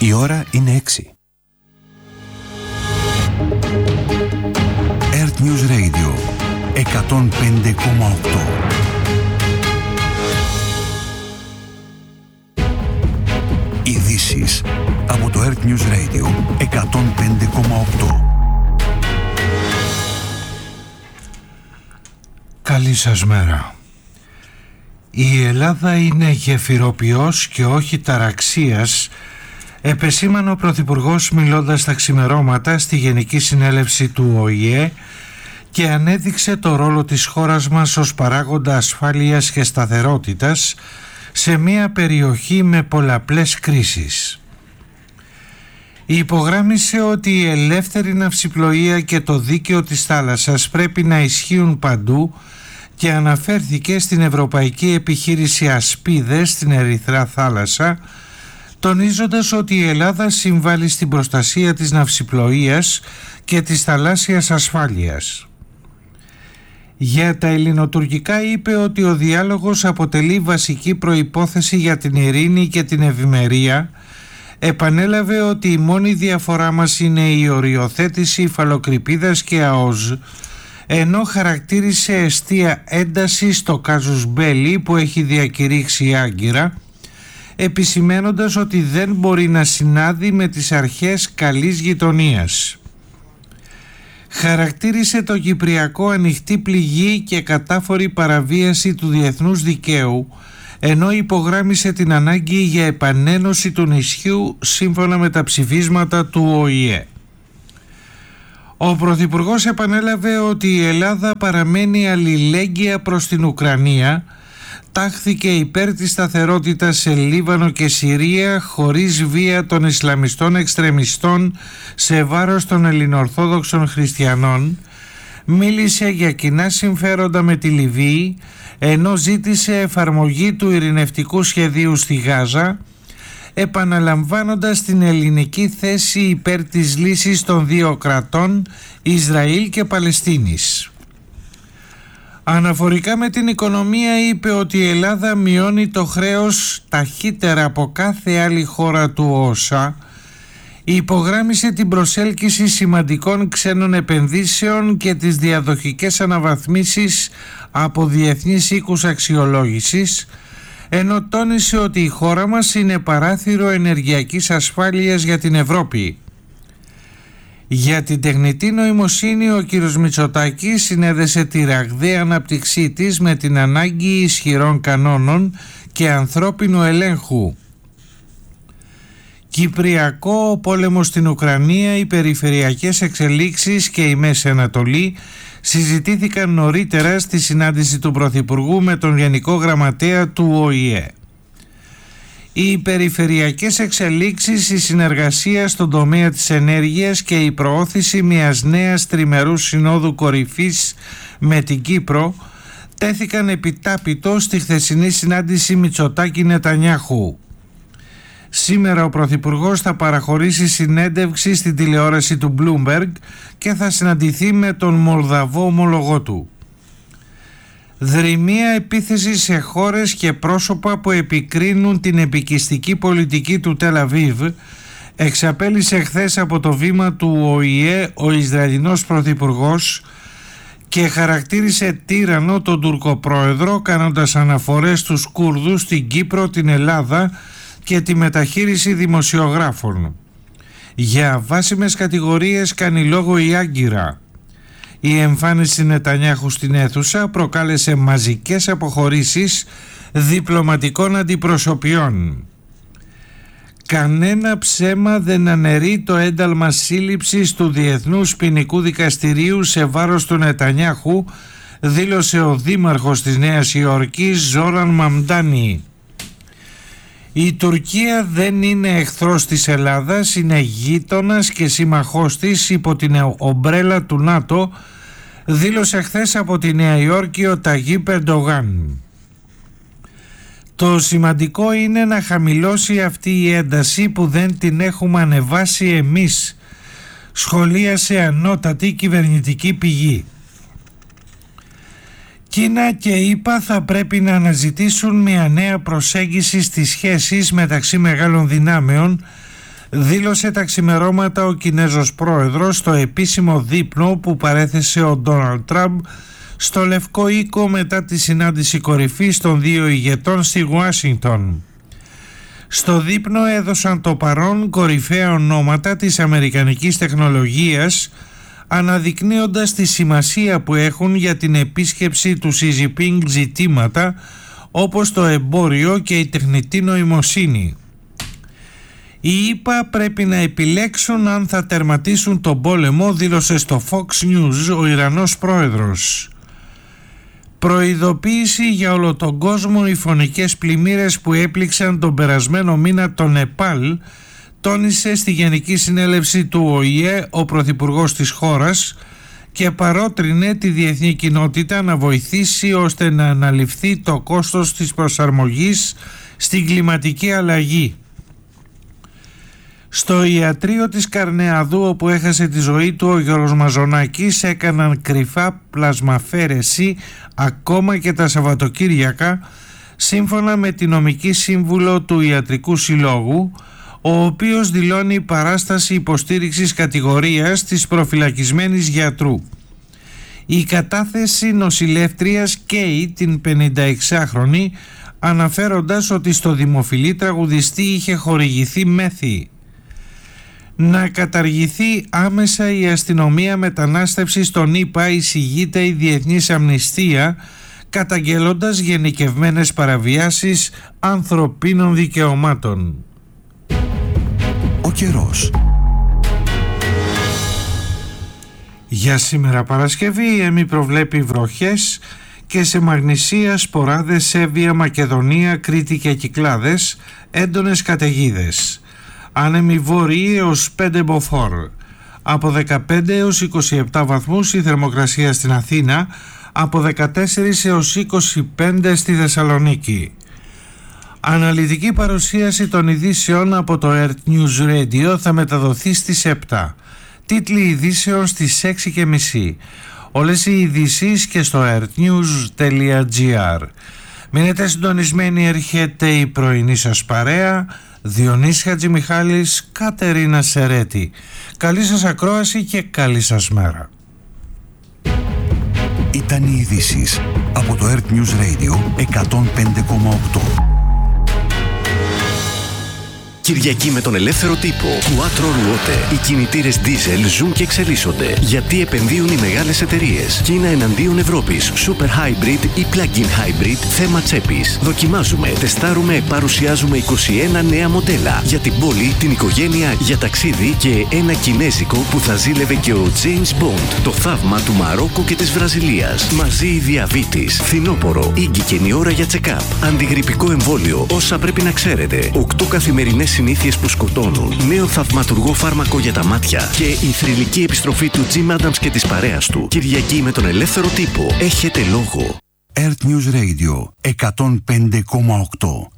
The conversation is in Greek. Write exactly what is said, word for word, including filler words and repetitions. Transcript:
Η ώρα είναι έξι. Earth News Radio εκατόν πέντε κόμμα οκτώ. Ειδήσεις από το Earth News Radio εκατόν πέντε κόμμα οκτώ. Καλή σας μέρα. Η Ελλάδα είναι γεφυροποιός και όχι ταραξίας, επεσήμανε ο Πρωθυπουργός μιλώντας τα ξημερώματα στη Γενική Συνέλευση του Ο Η Ε και ανέδειξε το ρόλο της χώρας μας ως παράγοντα ασφάλειας και σταθερότητας σε μια περιοχή με πολλαπλές κρίσεις. Υπογράμμισε ότι η ελεύθερη ναυσιπλοεία και το δίκαιο της θάλασσας πρέπει να ισχύουν παντού και αναφέρθηκε στην ευρωπαϊκή επιχείρηση Ασπίδες στην Ερυθρά Θάλασσα, τονίζοντας ότι η Ελλάδα συμβάλλει στην προστασία της ναυσιπλοείας και της θαλάσσιας ασφάλειας. Για τα ελληνοτουρκικά είπε ότι ο διάλογος αποτελεί βασική προϋπόθεση για την ειρήνη και την ευημερία. Επανέλαβε ότι η μόνη διαφορά μας είναι η οριοθέτηση υφαλοκρηπίδας και ΑΟΖ, ενώ χαρακτήρισε εστία ένταση στο κάζους μπέλι που έχει διακηρύξει η Άγκυρα, επισημένοντας ότι δεν μπορεί να συνάδει με τις αρχές καλής γειτονίας. Χαρακτήρισε το Κυπριακό ανοιχτή πληγή και κατάφορη παραβίαση του διεθνούς δικαίου, ενώ υπογράμμισε την ανάγκη για επανένωση του νησιού σύμφωνα με τα ψηφίσματα του Ο Η Ε. Ο Πρωθυπουργός επανέλαβε ότι η Ελλάδα παραμένει αλληλέγγυα προς την Ουκρανία, τάχθηκε υπέρ της σταθερότητας σε Λίβανο και Συρία χωρίς βία των Ισλαμιστών εξτρεμιστών σε βάρος των ελληνοορθόδοξων χριστιανών, μίλησε για κοινά συμφέροντα με τη Λιβύη, ενώ ζήτησε εφαρμογή του ειρηνευτικού σχεδίου στη Γάζα, επαναλαμβάνοντας την ελληνική θέση υπέρ της λύσης των δύο κρατών Ισραήλ και Παλαιστίνης. Αναφορικά με την οικονομία είπε ότι η Ελλάδα μειώνει το χρέος ταχύτερα από κάθε άλλη χώρα του ΟΣΑ, υπογράμμισε την προσέλκυση σημαντικών ξένων επενδύσεων και τις διαδοχικές αναβαθμίσεις από διεθνείς οίκους αξιολόγησης, ενώ τόνισε ότι η χώρα μας είναι παράθυρο ενεργειακής ασφάλειας για την Ευρώπη. Για την τεχνητή νοημοσύνη ο κ. Μητσοτάκης συνέδεσε τη ραγδαία ανάπτυξή της με την ανάγκη ισχυρών κανόνων και ανθρώπινου ελέγχου. Κυπριακό, ο πόλεμος στην Ουκρανία, οι περιφερειακές εξελίξεις και η Μέση Ανατολή συζητήθηκαν νωρίτερα στη συνάντηση του Πρωθυπουργού με τον Γενικό Γραμματέα του Ο Η Ε. Οι περιφερειακές εξελίξεις, η συνεργασία στον τομέα της ενέργειας και η προώθηση μιας νέας τριμερούς συνόδου κορυφής με την Κύπρο τέθηκαν επιτάπητο στη χθεσινή συνάντηση Μητσοτάκη-Νετανιάχου. Σήμερα ο Πρωθυπουργός θα παραχωρήσει συνέντευξη στην τηλεόραση του Bloomberg και θα συναντηθεί με τον Μολδαβό ομολογό του. Δρυμία επίθεση σε χώρες και πρόσωπα που επικρίνουν την επικιστική πολιτική του Τελ Αβίβ εξαπέλυσε χθες από το βήμα του Ο Η Ε ο Ισραηλινός Πρωθυπουργός και χαρακτήρισε τύραννο τον τουρκοπρόεδρο, κάνοντας αναφορές στους Κούρδους στην Κύπρο, την Ελλάδα και τη μεταχείριση δημοσιογράφων. Για βάσιμες κατηγορίες κάνει λόγο η Άγκυρα. Η εμφάνιση Νετανιάχου στην αίθουσα προκάλεσε μαζικές αποχωρήσεις διπλωματικών αντιπροσωπιών. Κανένα ψέμα δεν αναιρεί το ένταλμα σύλληψης του Διεθνούς Ποινικού Δικαστηρίου σε βάρος του Νετανιάχου, δήλωσε ο δήμαρχος της Νέας Υόρκης Ζόραν Μαμντάνι. Η Τουρκία δεν είναι εχθρός της Ελλάδας, είναι γείτονας και σύμμαχός της υπό την ομπρέλα του ΝΑΤΟ, δήλωσε χθες από τη Νέα Υόρκη ο Ταγίπ Ερντογάν. Το σημαντικό είναι να χαμηλώσει αυτή η ένταση που δεν την έχουμε ανεβάσει εμείς, σχολίασε ανώτατη κυβερνητική πηγή. Κίνα και ΗΠΑ θα πρέπει να αναζητήσουν μια νέα προσέγγιση στις σχέσεις μεταξύ μεγάλων δυνάμεων, Δήλωσε τα ξημερώματα ο Κινέζος πρόεδρος στο επίσημο δείπνο που παρέθεσε ο Ντόναλντ Τραμπ στο Λευκό Οίκο μετά τη συνάντηση κορυφής των δύο ηγετών στη Ουάσιγκτον. Στο δείπνο έδωσαν το παρόν κορυφαία ονόματα της αμερικανικής τεχνολογίας, αναδεικνύοντας τη σημασία που έχουν για την επίσκεψη του Σι Τζινπίνγκ ζητήματα όπως το εμπόριο και η τεχνητή νοημοσύνη. Οι ΙΠΑ πρέπει να επιλέξουν αν θα τερματίσουν τον πόλεμο, δήλωσε στο Fox News ο Ιρανός πρόεδρος. Προειδοποίηση για όλο τον κόσμο: οι φωνικές πλημμύρες που έπληξαν τον περασμένο μήνα το Νεπάλ, τόνισε στη Γενική Συνέλευση του Ο Η Ε ο πρωθυπουργός της χώρας και παρότρινε τη διεθνή κοινότητα να βοηθήσει ώστε να αναλυφθεί το κόστος της προσαρμογής στην κλιματική αλλαγή. Στο ιατρείο της Καρνεαδού, όπου έχασε τη ζωή του ο Γιώργος Μαζονάκης, έκαναν κρυφά πλασμαφέρεση ακόμα και τα Σαββατοκύριακα, σύμφωνα με τη νομική σύμβουλο του Ιατρικού Συλλόγου, ο οποίος δηλώνει παράσταση υποστήριξης κατηγορίας της προφυλακισμένης γιατρού. Η κατάθεση νοσηλεύτριας καίει την πενηνταεξάχρονη, αναφέροντας ότι στο δημοφιλή τραγουδιστή είχε χορηγηθεί μέθη. Να καταργηθεί άμεσα η αστυνομία μετανάστευσης στον ΗΠΑ, εισηγείται η Διεθνής Αμνηστία, καταγγέλλοντας γενικευμένες παραβιάσεις ανθρωπίνων δικαιωμάτων. Ο καιρός. Για σήμερα Παρασκευή η ΕΜΗ προβλέπει βροχές και σε Μαγνησία, Σποράδες, Σέβια, Μακεδονία, Κρήτη και Κυκλάδες έντονες καταιγίδες. Άνεμοι βόρειοι έως πέντε μποφόρ. Από δεκαπέντε έως είκοσι επτά βαθμούς η θερμοκρασία στην Αθήνα, από δεκατέσσερα έως είκοσι πέντε στη Θεσσαλονίκη. Αναλυτική παρουσίαση των ειδήσεων από το Earth News Radio θα μεταδοθεί στις επτά. Τίτλοι ειδήσεων στις έξι και μισή. Όλες οι ειδήσεις και στο earthnews τελεία gr. Μείνετε συντονισμένοι, έρχεται η πρωινή σας παρέα. Διονύσης Χατζημιχάλης, Κατερίνα Σερέτη. Καλή σας ακρόαση και καλή σας μέρα. Ήταν οι ειδήσεις από το Earth News Radio εκατόν πέντε κόμμα οκτώ. Κυριακή με τον ελεύθερο τύπο. Quattro Ruote. Οι κινητήρες diesel ζουν και εξελίσσονται. Γιατί επενδύουν οι μεγάλες εταιρείες. Κίνα εναντίον Ευρώπης. Super Hybrid ή Plug-in Hybrid. Θέμα τσέπης. Δοκιμάζουμε, τεστάρουμε, παρουσιάζουμε είκοσι ένα νέα μοντέλα. Για την πόλη, την οικογένεια, για ταξίδι και ένα κινέζικο που θα ζήλευε και ο James Bond. Το θαύμα του Μαρόκο και της Βραζιλίας. Μαζί η διαβήτης. Φθινόπορο. Ήγγικεν η ώρα για check-up. Αντιγρυπικό εμβόλιο. Όσα πρέπει να ξέρετε. οκτώ καθημερινές συνήθειες που σκοτώνουν. Νέο θαυματουργό φάρμακο για τα μάτια. Και η θρυλική επιστροφή του Jim Adams και της παρέας του. Κυριακή με τον ελεύθερο τύπο. Έχετε λόγο. Earth News Radio εκατόν πέντε κόμμα οκτώ.